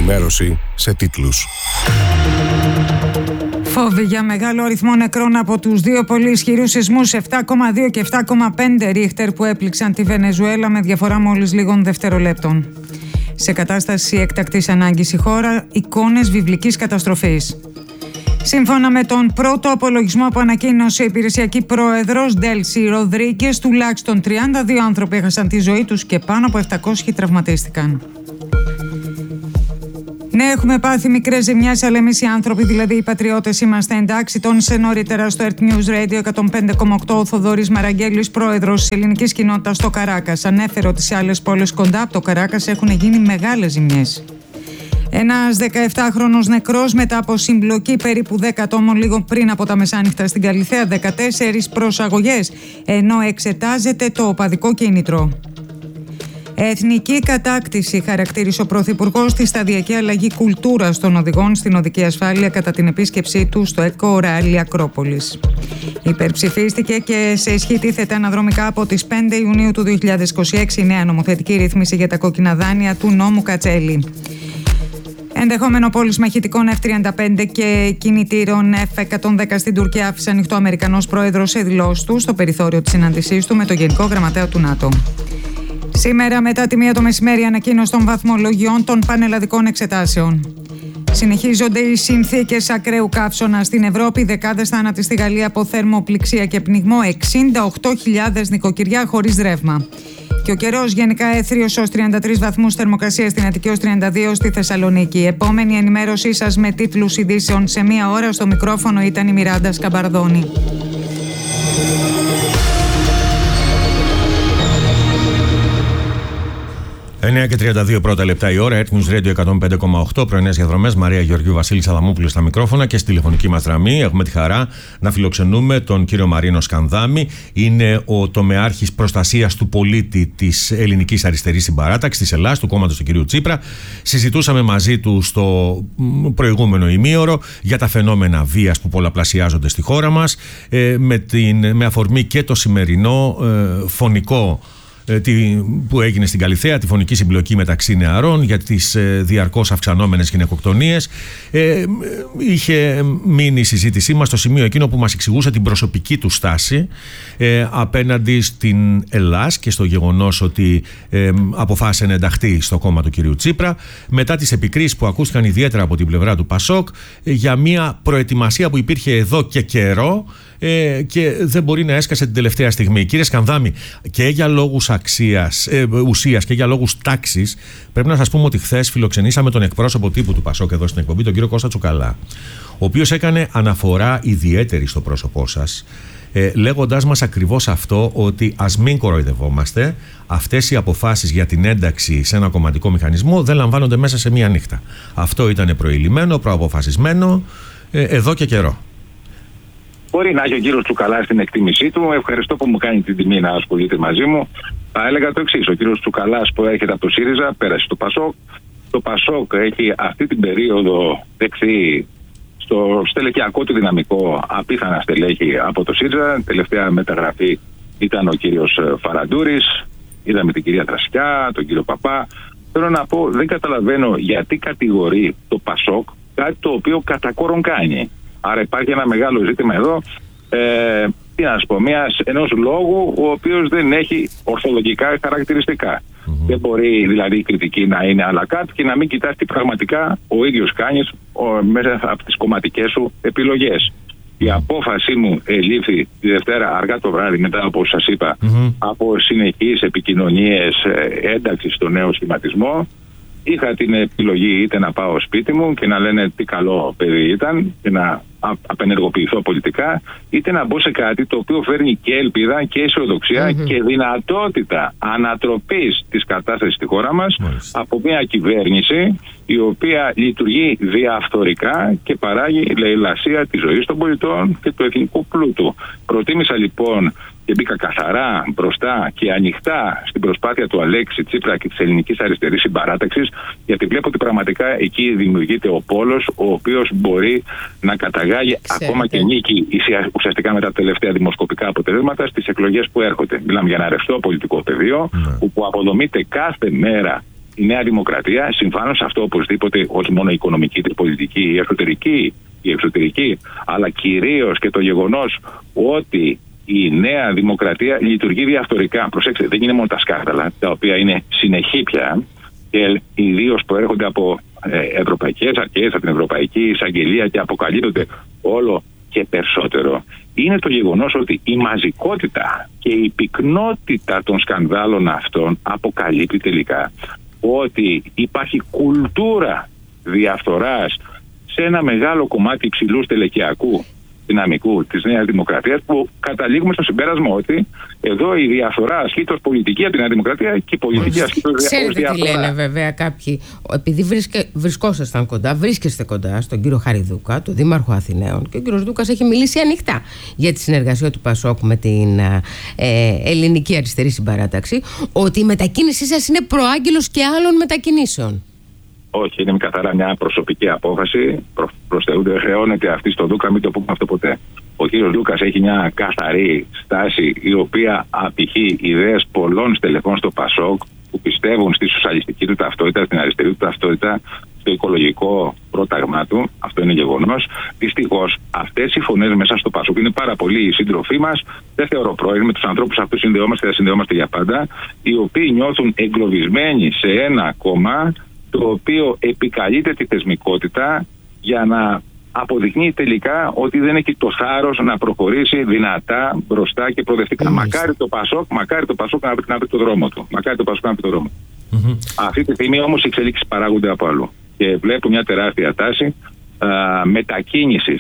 ενημέρωση σε τίτλους. Φόβοι για μεγάλο αριθμό νεκρών από τους δύο πολύ ισχυρούς σεισμούς 7,2 και 7,5 ρίχτερ που έπληξαν τη Βενεζουέλα με διαφορά μόλις λίγων δευτερολέπτων. Σε κατάσταση έκτακτης ανάγκης η χώρα, εικόνες βιβλικής καταστροφής. Σύμφωνα με τον πρώτο απολογισμό που ανακοίνωσε η υπηρεσιακή πρόεδρος Ντέλσι Ροδρίγκες, τουλάχιστον 32 άνθρωποι έχασαν τη ζωή τους και πάνω από 700 τραυματίστηκαν. Ναι, έχουμε πάθει μικρές ζημιές, αλλά εμείς οι άνθρωποι, δηλαδή οι πατριώτες, είμαστε εντάξει. Τόνισε νωρίτερα στο Earth News Radio 105,8 ο Θοδωρής Μαραγγέλης, πρόεδρος της ελληνικής κοινότητας στο Καράκας. Ανέφερε ότι σε άλλες πόλεις κοντά από το Καράκας έχουν γίνει μεγάλες ζημιές. Ένας 17χρονος νεκρός μετά από συμπλοκή περίπου 10 ατόμων λίγο πριν από τα μεσάνυχτα στην Καλιθέα, 14 προσαγωγές, ενώ εξετάζεται το οπαδικό κίνητρο. Εθνική κατάκτηση χαρακτήρισε ο Πρωθυπουργός τη σταδιακή αλλαγή κουλτούρας των οδηγών στην οδική ασφάλεια κατά την επίσκεψή του στο Eco Rally Ακρόπολης. Υπερψηφίστηκε και σε ισχύ τίθεται αναδρομικά από τις 5 Ιουνίου του 2026 η νέα νομοθετική ρύθμιση για τα κόκκινα δάνεια του νόμου Κατσέλη. Ενδεχόμενο πώληση μαχητικών F-35 και κινητήρων F-110 στην Τουρκία άφησε ανοιχτό ο Αμερικανός πρόεδρος σε δηλώσεις του στο περιθώριο της συνάντησής του με τον Γενικό Γραμματέα του ΝΑΤΟ. Σήμερα, μετά τη 1 το μεσημέρι, ανακοίνωση των βαθμολογιών των πανελλαδικών εξετάσεων. Συνεχίζονται οι συνθήκες ακραίου καύσωνα στην Ευρώπη. Δεκάδες θάνατοι στη Γαλλία από θερμοπληξία και πνιγμό. 68.000 νοικοκυριά χωρίς ρεύμα. Και ο καιρός γενικά έθριος ως 33 βαθμούς θερμοκρασία στην Αττική, ως 32 στη Θεσσαλονίκη. Η επόμενη ενημέρωσή σας με τίτλους ειδήσεων σε 1 ώρα στο μικρόφωνο ήταν η Μιράντα Σκαμπαρδόνη. 9 και 32 πρώτα λεπτά η ώρα, Earth News Radio 105,8, πρωινές διαδρομές, Μαρία Γεωργίου, Βασίλης Αδαμόπουλος στα μικρόφωνα και στη τηλεφωνική μας γραμμή. Έχουμε τη χαρά να φιλοξενούμε τον κύριο Μαρίνο Σκανδάμη. Είναι ο τομεάρχης προστασίας του πολίτη της Ελληνικής Αριστερής Συμπαράταξης της Ελλάδας, του κόμματος του κυρίου Τσίπρα. Συζητούσαμε μαζί του στο προηγούμενο ημίωρο για τα φαινόμενα βίας που πολλαπλασιάζονται στη χώρα μας, με αφορμή και το σημερινό φωνικό που έγινε στην Καλιθέα, τη φωνική συμπλοκή μεταξύ νεαρών για τις διαρκώς αυξανόμενες γυναικοκτονίες. Είχε μείνει η συζήτησή μας στο σημείο εκείνο που μας εξηγούσε την προσωπική του στάση απέναντι στην Ελλάς και στο γεγονός ότι αποφάσισε να ενταχθεί στο κόμμα του κυρίου Τσίπρα, μετά τις επικρίσεις που ακούστηκαν ιδιαίτερα από την πλευρά του Πασόκ για μια προετοιμασία που υπήρχε εδώ και καιρό και δεν μπορεί να έσκασε την τελευταία στιγμή. Κύριε Σκανδάμη, και για λόγους ουσίας και για λόγους τάξης, πρέπει να σας πούμε ότι χθες φιλοξενήσαμε τον εκπρόσωπο τύπου του Πασόκ εδώ στην εκπομπή, τον κύριο Κώστα Τσουκαλά, ο οποίος έκανε αναφορά ιδιαίτερη στο πρόσωπό σας, λέγοντάς μας ακριβώς αυτό, ότι ας μην κοροϊδευόμαστε, αυτές οι αποφάσεις για την ένταξη σε ένα κομματικό μηχανισμό δεν λαμβάνονται μέσα σε μία νύχτα. Αυτό ήταν προηλημμένο, προαποφασισμένο εδώ και καιρό. Μπορεί να έχει ο κύριος Τσουκαλάς στην εκτίμησή του. Ευχαριστώ που μου κάνει την τιμή να ασχολείται μαζί μου. Θα έλεγα το εξής: ο κύριος Τσουκαλάς που έρχεται από το ΣΥΡΙΖΑ πέρασε στο Πασόκ. Το Πασόκ έχει αυτή την περίοδο δεχθεί στο στελεχειακό του δυναμικό απίθανα στελέχη από το ΣΥΡΙΖΑ. Τελευταία μεταγραφή ήταν ο κύριος Φαραντούρης. Είδαμε την κυρία Τρασικιά, τον κύριο Παπά. Θέλω να πω, δεν καταλαβαίνω γιατί κατηγορεί το Πασόκ κάτι το οποίο κατά κόρον κάνει. Άρα υπάρχει ένα μεγάλο ζήτημα εδώ, τι να σας πω, ενός λόγου ο οποίος δεν έχει ορθολογικά χαρακτηριστικά. Δεν μπορεί δηλαδή η κριτική να είναι αλακάτ και να μην κοιτάς τι πραγματικά ο ίδιος κάνεις μέσα από τις κομματικές σου επιλογές. Η απόφασή μου ελήφθη τη Δευτέρα αργά το βράδυ, μετά από σας είπα, από συνεχείς επικοινωνίες ένταξης στο νέο σχηματισμό. Είχα την επιλογή είτε να πάω σπίτι μου και να λένε τι καλό παιδί ήταν και να απενεργοποιηθώ πολιτικά, είτε να μπω σε κάτι το οποίο φέρνει και ελπίδα και αισιοδοξία και δυνατότητα ανατροπής της κατάστασης στη χώρα μας από μια κυβέρνηση η οποία λειτουργεί διαφθορικά και παράγει λαιλασία της ζωής των πολιτών και του εθνικού πλούτου. Προτίμησα λοιπόν και μπήκα καθαρά μπροστά και ανοιχτά στην προσπάθεια του Αλέξη Τσίπρα και της Ελληνικής Αριστερής Συμπαράταξης, γιατί βλέπω ότι πραγματικά εκεί δημιουργείται ο πόλος ο οποίος μπορεί να καταγάγει ακόμα και νίκη ουσιαστικά με τα τελευταία δημοσκοπικά αποτελέσματα στις εκλογές που έρχονται. Μιλάμε για ένα ρευστό πολιτικό πεδίο, όπου αποδομείται κάθε μέρα η Νέα Δημοκρατία, συμφάνω σε αυτό οπωσδήποτε, όχι μόνο η οικονομική, η πολιτική, η εξωτερική, αλλά κυρίως και το γεγονός ότι η Νέα Δημοκρατία λειτουργεί διαφορετικά. Προσέξτε, δεν είναι μόνο τα σκάνδαλα, τα οποία είναι συνεχή πια και ιδίως προέρχονται από ευρωπαϊκές αρχές, από την Ευρωπαϊκή Εισαγγελία και αποκαλύπτονται όλο και περισσότερο. Είναι το γεγονός ότι η μαζικότητα και η πυκνότητα των σκανδάλων αυτών αποκαλύπτει τελικά ότι υπάρχει κουλτούρα διαφθοράς σε ένα μεγάλο κομμάτι υψηλού στελεχειακού δυναμικού της Νέας Δημοκρατίας, που καταλήγουμε στο συμπέρασμα ότι εδώ η διαφθορά ασκείται ως πολιτική από τη Νέα Δημοκρατία και η πολιτική ασκείται ως διαφθορά. Ξέρετε τι λένε βέβαια κάποιοι, επειδή βρισκόσασταν κοντά, βρίσκεστε κοντά στον κύριο Χαριδούκα, τον Δήμαρχο Αθηναίων, και ο κύριος Δούκας έχει μιλήσει ανοιχτά για τη συνεργασία του ΠΑΣΟΚ με την Ελληνική Αριστερή Συμπαράταξη, ότι η μετακίνησή σας είναι προάγγελος και άλλων μετακινήσεων. Όχι, είναι καθαρά μια προσωπική απόφαση. Προς Θεού δεν χρεώνεται αυτή στο Δούκα, μην το πούμε αυτό ποτέ. Ο κύριος Δούκας έχει μια καθαρή στάση, η οποία απηχεί ιδέες πολλών στελεχών στο ΠΑΣΟΚ που πιστεύουν στη σοσιαλιστική του ταυτότητα, στην αριστερή του ταυτότητα, στο οικολογικό πρόταγμά του. Αυτό είναι γεγονός. Δυστυχώς, αυτές οι φωνές μέσα στο ΠΑΣΟΚ είναι πάρα πολλοί οι σύντροφοί μας. Δεν θεωρώ πρόβλημα, με τους ανθρώπους αυτούς συνδεόμαστε, θα συνδεόμαστε για πάντα, οι οποίοι νιώθουν εγκλωβισμένοι σε ένα κόμμα το οποίο επικαλείται τη θεσμικότητα για να αποδεικνύει τελικά ότι δεν έχει το θάρρος να προχωρήσει δυνατά μπροστά και προοδευτικά. Μακάρι το ΠΑΣΟΚ να βρει το δρόμο του. Αυτή τη στιγμή όμως οι εξελίξεις παράγονται από αλλού. Και βλέπω μια τεράστια τάση μετακίνησης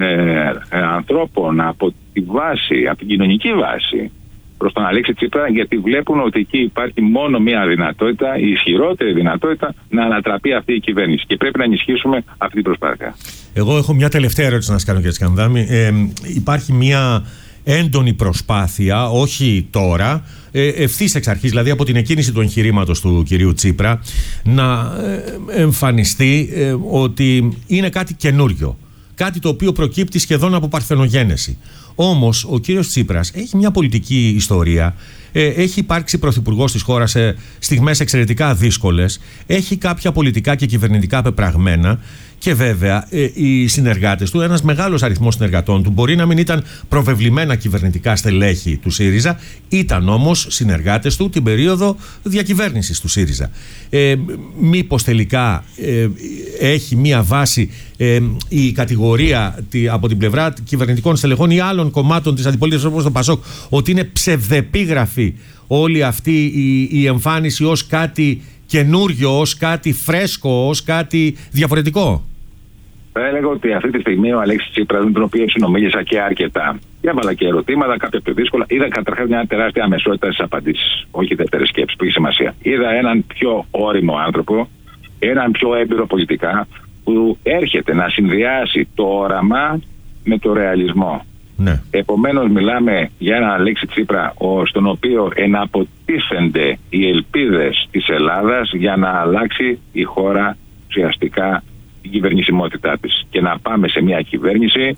ανθρώπων από τη βάση, από την κοινωνική βάση, προς τον Αλέξη Τσίπρα, γιατί βλέπουν ότι εκεί υπάρχει μόνο μία δυνατότητα, η ισχυρότερη δυνατότητα, να ανατραπεί αυτή η κυβέρνηση. Και πρέπει να ενισχύσουμε αυτή την προσπάθεια. Εγώ έχω μια τελευταία ερώτηση να σας κάνω, κύριε Σκανδάμη. Υπάρχει μια έντονη προσπάθεια, όχι τώρα, ευθύς εξ αρχής, δηλαδή από την εκκίνηση του εγχειρήματος του κυρίου Τσίπρα, να εμφανιστεί ότι είναι κάτι καινούριο. Κάτι το οποίο προκύπτει σχεδόν από παρθενογένεση. Όμως ο κύριος Τσίπρας έχει μια πολιτική ιστορία, έχει υπάρξει πρωθυπουργός της χώρας σε στιγμές εξαιρετικά δύσκολες, έχει κάποια πολιτικά και κυβερνητικά πεπραγμένα και βέβαια οι συνεργάτες του, ένας μεγάλος αριθμός συνεργατών του, μπορεί να μην ήταν προβεβλημένα κυβερνητικά στελέχη του ΣΥΡΙΖΑ, ήταν όμως συνεργάτες του την περίοδο διακυβέρνησης του ΣΥΡΙΖΑ. Μήπως τελικά έχει μία βάση η κατηγορία από την πλευρά κυβερνητικών στελεχών ή άλλων κομμάτων της αντιπολίτευσης όπως το ΠΑΣΟΚ, ότι είναι ψευδεπίγραφη όλη αυτή η εμφάνιση ως κάτι καινούριο, ως κάτι φρέσκο, ως κάτι διαφορετικό? Θα έλεγα ότι αυτή τη στιγμή ο Αλέξης Τσίπρας, με τον οποίο συνομίλησα και αρκετά, έβαλα και ερωτήματα, κάποια πιο δύσκολα. Είδα καταρχάς μια τεράστια αμεσότητα στις απαντήσεις, όχι δεύτερη σκέψη που έχει σημασία. Είδα έναν πιο όριμο άνθρωπο, έναν πιο έμπειρο πολιτικά, που έρχεται να συνδυάσει το όραμα με το ρεαλισμό. Ναι. Επομένως μιλάμε για έναν Αλέξη Τσίπρα στον οποίο εναποτίθενται οι ελπίδες της Ελλάδας για να αλλάξει η χώρα ουσιαστικά την κυβερνησιμότητά της και να πάμε σε μια κυβέρνηση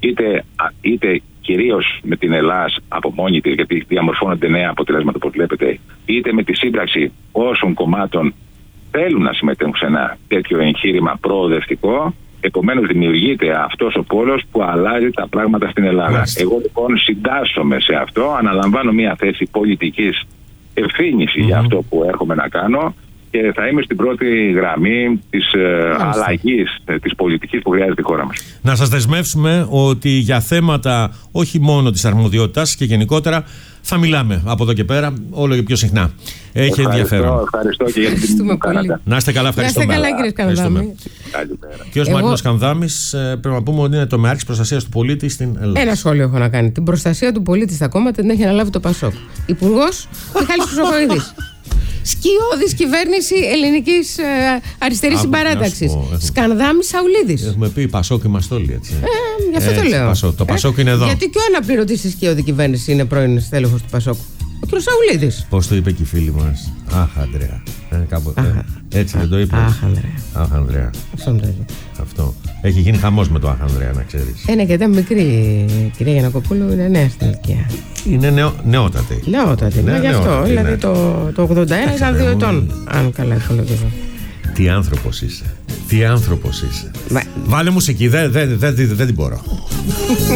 είτε κυρίως με την Ελλάδα από μόνη της, γιατί διαμορφώνονται νέα αποτελέσματα όπως βλέπετε, είτε με τη σύμπραξη όσων κομμάτων θέλουν να συμμετέχουν σε ένα τέτοιο εγχείρημα προοδευτικό. Επομένως δημιουργείται αυτός ο πόλος που αλλάζει τα πράγματα στην Ελλάδα. Εγώ λοιπόν συντάσσομαι σε αυτό, αναλαμβάνω μια θέση πολιτικής ευθύνης για αυτό που έρχομαι να κάνω και θα είμαι στην πρώτη γραμμή της αλλαγής της πολιτικής που χρειάζεται η χώρα μας. Να σας δεσμεύσουμε ότι για θέματα όχι μόνο της αρμοδιότητας και γενικότερα θα μιλάμε από εδώ και πέρα όλο και πιο συχνά. Έχει ενδιαφέρον. Ευχαριστώ και για την τιμή που κάνατε. Να είστε καλά, ευχαριστούμε. Να είστε καλά, κύριε Σκανδάμη. Κύριος Μαρίνος Σκανδάμης, πρέπει να πούμε ότι είναι τομεάρχης προστασίας του πολίτη στην Ελλάδα. Ένα σχόλιο έχω να κάνει. Την προστασία του πολίτη στα κόμματα την έχει αναλάβει το ΠΑΣΟΚ. Υπουργός Μιχάλης Χρυσοχοΐδης. Σκιώδης κυβέρνηση Ελληνικής Αριστερής Συμπαράταξης. Σκανδάμης Σαουλίδης. Έχουμε πει Πασόκ είμαστε όλοι έτσι. Γι' αυτό το λέω. Το Πασόκ είναι εδώ. Γιατί και ο αναπληρωτής της σκιώδη κυβέρνηση είναι πρώην στέλεχος του Πασόκ. Ο κ. Σαουλίδης. Πώς το είπε και η φίλη μας? Αχ, Ανδρέα. Έτσι δεν το είπε? Αχ, Ανδρέα. Αυτό. Έχει γίνει χαμός με το Αχ, Ανδρέα, να ξέρεις. Ναι, γιατί ήταν μικρή η κυρία Γιαννακοπούλου, είναι νέα στην ηλικία. Είναι νεότατη. Νεότατη, ναι, γι' αυτό. Δηλαδή το 81 ήταν 2 ετών, αν καλά υπολογίζω. Τι άνθρωπος είσαι. Τι άνθρωπος είσαι. Βάλε μουσική, δεν την μπορώ.